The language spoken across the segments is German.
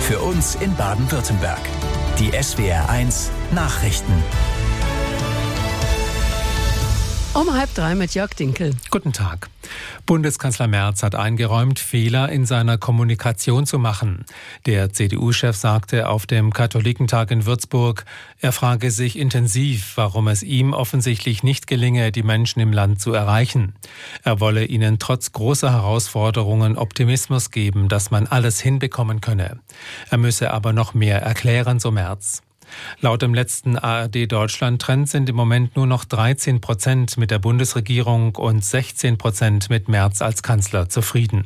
Für uns in Baden-Württemberg. Die SWR1 Nachrichten. Um 2:30 mit Jörg Dinkel. Guten Tag. Bundeskanzler Merz hat eingeräumt, Fehler in seiner Kommunikation zu machen. Der CDU-Chef sagte auf dem Katholikentag in Würzburg, er frage sich intensiv, warum es ihm offensichtlich nicht gelinge, die Menschen im Land zu erreichen. Er wolle ihnen trotz großer Herausforderungen Optimismus geben, dass man alles hinbekommen könne. Er müsse aber noch mehr erklären, so Merz. Laut dem letzten ARD-Deutschland-Trend sind im Moment nur noch 13% mit der Bundesregierung und 16% mit Merz als Kanzler zufrieden.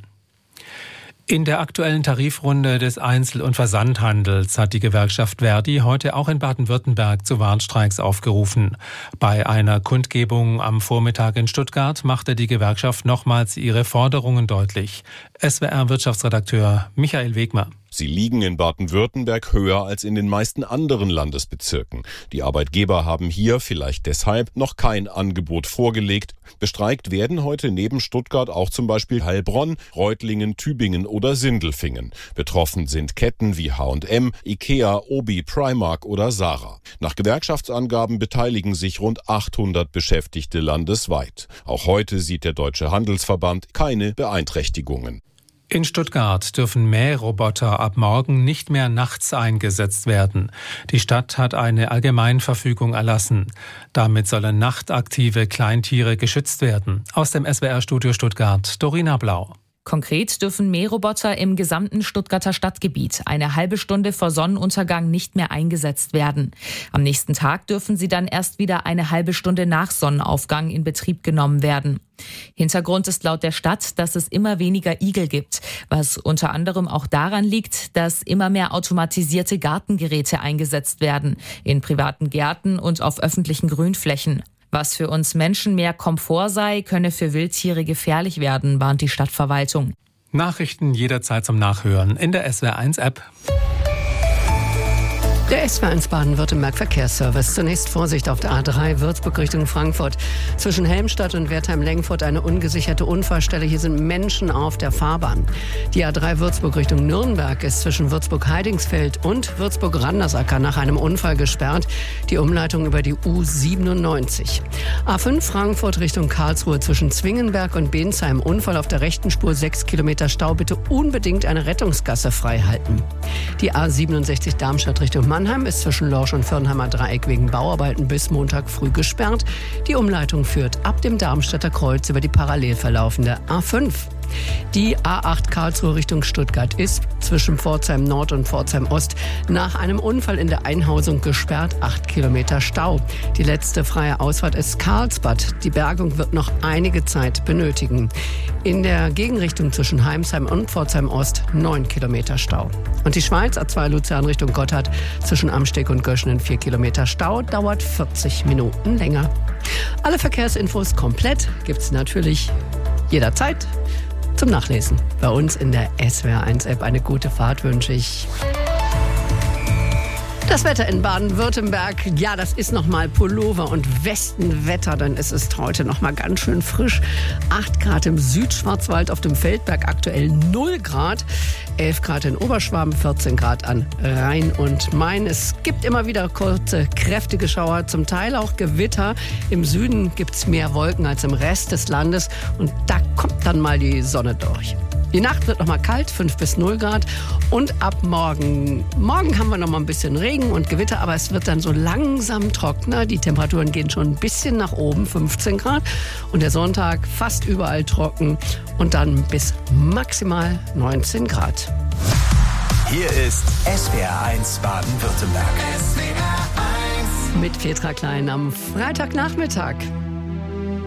In der aktuellen Tarifrunde des Einzel- und Versandhandels hat die Gewerkschaft Verdi heute auch in Baden-Württemberg zu Warnstreiks aufgerufen. Bei einer Kundgebung am Vormittag in Stuttgart machte die Gewerkschaft nochmals ihre Forderungen deutlich. SWR-Wirtschaftsredakteur Michael Wegmer. Sie liegen in Baden-Württemberg höher als in den meisten anderen Landesbezirken. Die Arbeitgeber haben hier vielleicht deshalb noch kein Angebot vorgelegt. Bestreikt werden heute neben Stuttgart auch zum Beispiel Heilbronn, Reutlingen, Tübingen oder Sindelfingen. Betroffen sind Ketten wie H&M, Ikea, Obi, Primark oder Zara. Nach Gewerkschaftsangaben beteiligen sich rund 800 Beschäftigte landesweit. Auch heute sieht der Deutsche Handelsverband keine Beeinträchtigungen. In Stuttgart dürfen Mähroboter ab morgen nicht mehr nachts eingesetzt werden. Die Stadt hat eine Allgemeinverfügung erlassen. Damit sollen nachtaktive Kleintiere geschützt werden. Aus dem SWR-Studio Stuttgart, Dorina Blau. Konkret dürfen Mähroboter im gesamten Stuttgarter Stadtgebiet eine halbe Stunde vor Sonnenuntergang nicht mehr eingesetzt werden. Am nächsten Tag dürfen sie dann erst wieder eine halbe Stunde nach Sonnenaufgang in Betrieb genommen werden. Hintergrund ist laut der Stadt, dass es immer weniger Igel gibt, was unter anderem auch daran liegt, dass immer mehr automatisierte Gartengeräte eingesetzt werden, in privaten Gärten und auf öffentlichen Grünflächen. Was für uns Menschen mehr Komfort sei, könne für Wildtiere gefährlich werden, warnt die Stadtverwaltung. Nachrichten jederzeit zum Nachhören in der SWR1-App. Der SWR1 Baden-Württemberg Verkehrsservice. Zunächst Vorsicht auf der A3 Würzburg Richtung Frankfurt. Zwischen Helmstadt und Wertheim-Lengfurt eine ungesicherte Unfallstelle. Hier sind Menschen auf der Fahrbahn. Die A3 Würzburg Richtung Nürnberg ist zwischen Würzburg-Heidingsfeld und Würzburg-Randersacker nach einem Unfall gesperrt. Die Umleitung über die U97. A5 Frankfurt Richtung Karlsruhe zwischen Zwingenberg und Bensheim. Unfall auf der rechten Spur, 6 Kilometer Stau. Bitte unbedingt eine Rettungsgasse freihalten. Die A67 Darmstadt Richtung Mannheim ist zwischen Lorsch und Firnheimer Dreieck wegen Bauarbeiten bis Montag früh gesperrt. Die Umleitung führt ab dem Darmstädter Kreuz über die parallel verlaufende A5. Die A8 Karlsruhe Richtung Stuttgart ist zwischen Pforzheim Nord und Pforzheim Ost nach einem Unfall in der Einhausung gesperrt, 8 Kilometer Stau. Die letzte freie Ausfahrt ist Karlsbad. Die Bergung wird noch einige Zeit benötigen. In der Gegenrichtung zwischen Heimsheim und Pforzheim Ost 9 Kilometer Stau. Und die Schweiz A2 Luzern Richtung Gotthard zwischen Amsteg und Göschenen 4 Kilometer Stau, dauert 40 Minuten länger. Alle Verkehrsinfos komplett gibt's natürlich jederzeit zum Nachlesen. Bei uns in der SWR1-App. Eine gute Fahrt wünsche ich. Das Wetter in Baden-Württemberg, ja, das ist nochmal Pullover und Westenwetter, denn es ist heute nochmal ganz schön frisch. 8 Grad im Südschwarzwald, auf dem Feldberg aktuell 0 Grad, 11 Grad in Oberschwaben, 14 Grad an Rhein und Main. Es gibt immer wieder kurze, kräftige Schauer, zum Teil auch Gewitter. Im Süden gibt's mehr Wolken als im Rest des Landes und da kommt dann mal die Sonne durch. Die Nacht wird nochmal kalt, 5 bis 0 Grad. Und ab morgen haben wir nochmal ein bisschen Regen und Gewitter, aber es wird dann so langsam trockener. Die Temperaturen gehen schon ein bisschen nach oben, 15 Grad. Und der Sonntag fast überall trocken und dann bis maximal 19 Grad. Hier ist SWR1 Baden-Württemberg. Mit Petra Klein am Freitagnachmittag.